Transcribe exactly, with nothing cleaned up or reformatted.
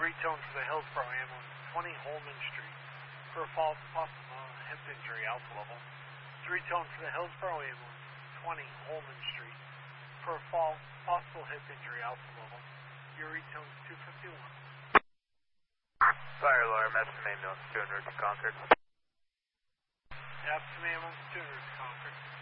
retone for the Hillsborough ambulance, twenty Holman Street, for a false possible hip injury, alpha level. Three tone for the Hillsborough ambulance, twenty Holman Street, for a false possible hip injury, alpha level. Your retone is two fifty-one. Fire alarm, Epsom ambulance, two hundred to Concord. Epsom ambulance, two hundred to Concord.